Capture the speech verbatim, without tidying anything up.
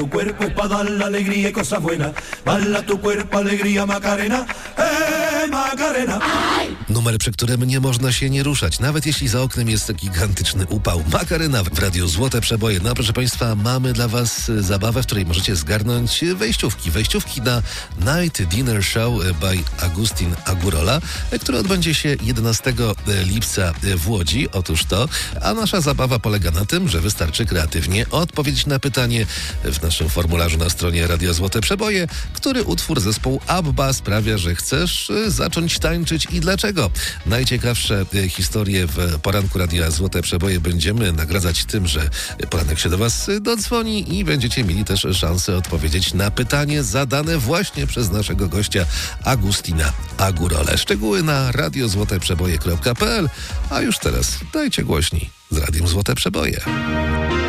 Tu cuerpo es pa' dar la alegría y cosas buenas. Bala tu cuerpo, alegría, Macarena. ¡Eh, Macarena! Numer, przy którym nie można się nie ruszać, nawet jeśli za oknem jest gigantyczny upał. Macarena w radiu Złote Przeboje. No proszę Państwa, mamy dla Was zabawę, w której możecie zgarnąć wejściówki. Wejściówki na Night Dinner Show by Agustin Agurola, który odbędzie się jedenastego lipca w Łodzi. Otóż to, a nasza zabawa polega na tym, że wystarczy kreatywnie odpowiedzieć na pytanie w naszym formularzu na stronie Radia Złote Przeboje, który utwór zespołu ABBA sprawia, że chcesz zacząć tańczyć i dlaczego. Najciekawsze historie w poranku Radia Złote Przeboje będziemy nagradzać tym, że poranek się do Was dodzwoni i będziecie mieli też szansę odpowiedzieć na pytanie zadane właśnie przez naszego gościa Agustina Agurole. Szczegóły na radio złote przeboje kropka p l, a już teraz dajcie głośniej z Radiem Złote Przeboje.